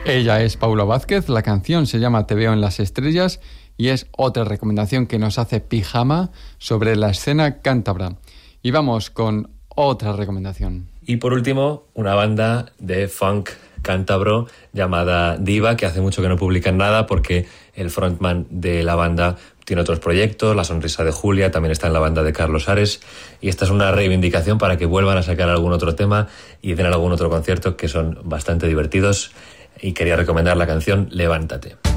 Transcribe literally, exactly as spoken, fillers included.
Ella es Paula Vázquez, la canción se llama Te veo en las estrellas y es otra recomendación que nos hace Pijama sobre la escena cántabra. Y vamos con otra recomendación. Y por último, una banda de funk cántabro llamada Diva, que hace mucho que no publican nada porque el frontman de la banda tiene otros proyectos, La Sonrisa de Julia, también está en la banda de Carlos Ares, y esta es una reivindicación para que vuelvan a sacar algún otro tema y den algún otro concierto, que son bastante divertidos, y quería recomendar la canción Levántate.